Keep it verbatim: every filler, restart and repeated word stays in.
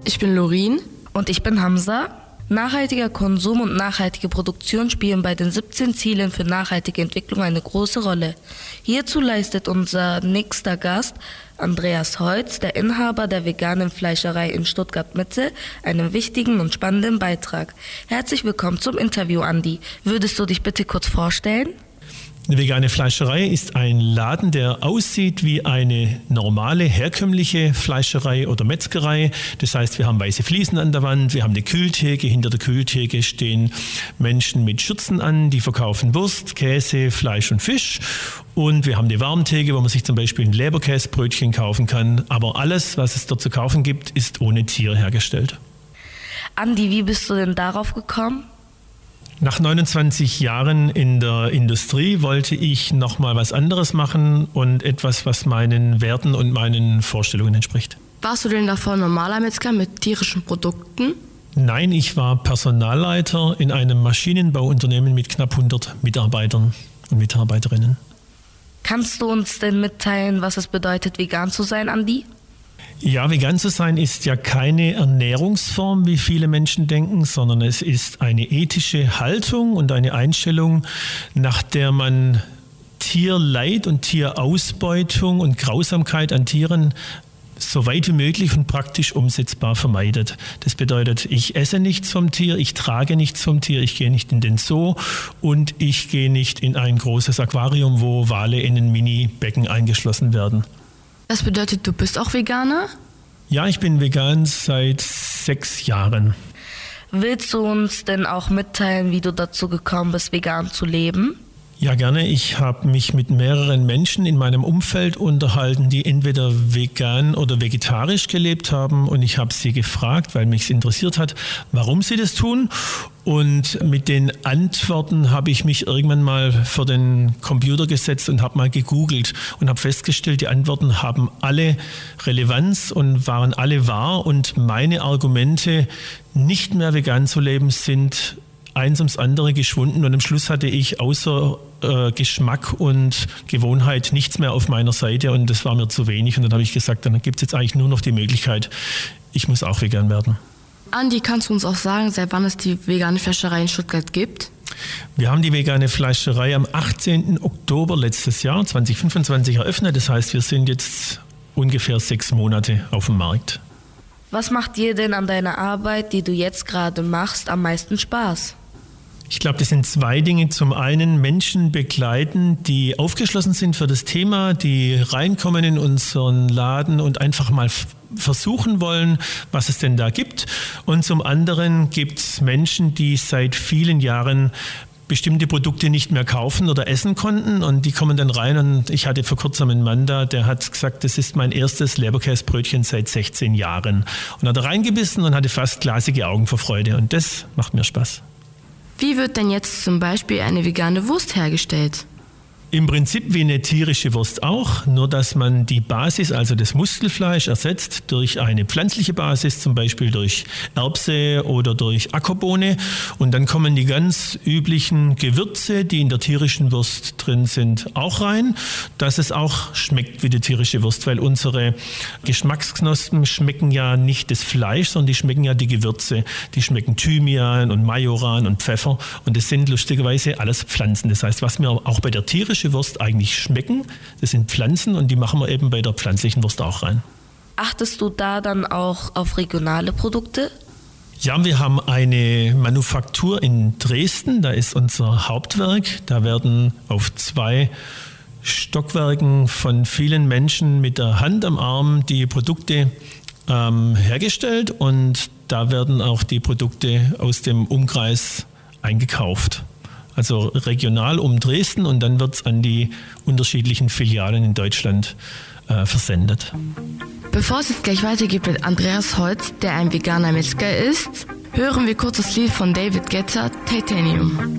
Ich bin Lorin. Und ich bin Hamza. Nachhaltiger Konsum und nachhaltige Produktion spielen bei den siebzehn Zielen für nachhaltige Entwicklung eine große Rolle. Hierzu leistet unser nächster Gast, Andreas Holz, der Inhaber der veganen Fleischerei in Stuttgart-Mitte, einen wichtigen und spannenden Beitrag. Herzlich willkommen zum Interview, Andi. Würdest du dich bitte kurz vorstellen? Eine vegane Fleischerei ist ein Laden, der aussieht wie eine normale, herkömmliche Fleischerei oder Metzgerei. Das heißt, wir haben weiße Fliesen an der Wand, wir haben eine Kühltheke. Hinter der Kühltheke stehen Menschen mit Schürzen an, die verkaufen Wurst, Käse, Fleisch und Fisch. Und wir haben eine Warmtheke, wo man sich zum Beispiel ein Leberkäsebrötchen kaufen kann. Aber alles, was es dort zu kaufen gibt, ist ohne Tier hergestellt. Andi, wie bist du denn darauf gekommen? Nach neunundzwanzig Jahren in der Industrie wollte ich noch mal was anderes machen und etwas, was meinen Werten und meinen Vorstellungen entspricht. Warst du denn davor normaler Metzger mit tierischen Produkten? Nein, ich war Personalleiter in einem Maschinenbauunternehmen mit knapp hundert Mitarbeitern und Mitarbeiterinnen. Kannst du uns denn mitteilen, was es bedeutet, vegan zu sein, Andi? Ja, vegan zu sein ist ja keine Ernährungsform, wie viele Menschen denken, sondern es ist eine ethische Haltung und eine Einstellung, nach der man Tierleid und Tierausbeutung und Grausamkeit an Tieren so weit wie möglich und praktisch umsetzbar vermeidet. Das bedeutet, ich esse nichts vom Tier, ich trage nichts vom Tier, ich gehe nicht in den Zoo und ich gehe nicht in ein großes Aquarium, wo Wale in ein Mini-Becken eingeschlossen werden. Das bedeutet, du bist auch Veganer? Ja, ich bin vegan seit sechs Jahren. Willst du uns denn auch mitteilen, wie du dazu gekommen bist, vegan zu leben? Ja, gerne. Ich habe mich mit mehreren Menschen in meinem Umfeld unterhalten, die entweder vegan oder vegetarisch gelebt haben. Und ich habe sie gefragt, weil mich es interessiert hat, warum sie das tun. Und mit den Antworten habe ich mich irgendwann mal vor den Computer gesetzt und habe mal gegoogelt und habe festgestellt, die Antworten haben alle Relevanz und waren alle wahr. Und meine Argumente, nicht mehr vegan zu leben, sind eins ums andere geschwunden und am Schluss hatte ich außer äh, Geschmack und Gewohnheit nichts mehr auf meiner Seite und das war mir zu wenig und dann habe ich gesagt, dann gibt es jetzt eigentlich nur noch die Möglichkeit, ich muss auch vegan werden. Andi, kannst du uns auch sagen, seit wann es die vegane Fleischerei in Stuttgart gibt? Wir haben die vegane Fleischerei am achtzehnten Oktober letztes Jahr, zwanzig fünfundzwanzig, eröffnet. Das heißt, wir sind jetzt ungefähr sechs Monate auf dem Markt. Was macht dir denn an deiner Arbeit, die du jetzt gerade machst, am meisten Spaß? Ich glaube, das sind zwei Dinge. Zum einen Menschen begleiten, die aufgeschlossen sind für das Thema, die reinkommen in unseren Laden und einfach mal f- versuchen wollen, was es denn da gibt. Und zum anderen gibt es Menschen, die seit vielen Jahren bestimmte Produkte nicht mehr kaufen oder essen konnten und die kommen dann rein und ich hatte vor kurzem einen Mann da, der hat gesagt, das ist mein erstes Leberkäsebrötchen seit sechzehn Jahren und hat da reingebissen und hatte fast glasige Augen vor Freude und das macht mir Spaß. Wie wird denn jetzt zum Beispiel eine vegane Wurst hergestellt? Im Prinzip wie eine tierische Wurst auch, nur dass man die Basis, also das Muskelfleisch, ersetzt durch eine pflanzliche Basis, zum Beispiel durch Erbse oder durch Ackerbohne. Und dann kommen die ganz üblichen Gewürze, die in der tierischen Wurst drin sind, auch rein, dass es auch schmeckt wie die tierische Wurst, weil unsere Geschmacksknospen schmecken ja nicht das Fleisch, sondern die schmecken ja die Gewürze. Die schmecken Thymian und Majoran und Pfeffer und das sind lustigerweise alles Pflanzen. Das heißt, was wir auch bei der tierischen Wurst eigentlich schmecken, das sind Pflanzen und die machen wir eben bei der pflanzlichen Wurst auch rein. Achtest du da dann auch auf regionale Produkte? Ja, wir haben eine Manufaktur in Dresden, da ist unser Hauptwerk. Da werden auf zwei Stockwerken von vielen Menschen mit der Hand am Arm die Produkte ähm, hergestellt und da werden auch die Produkte aus dem Umkreis eingekauft. Also regional um Dresden und dann wird es an die unterschiedlichen Filialen in Deutschland äh, versendet. Bevor es jetzt gleich weitergeht mit Andreas Holz, der ein veganer Metzger ist, hören wir kurz das Lied von David Guetta, Titanium.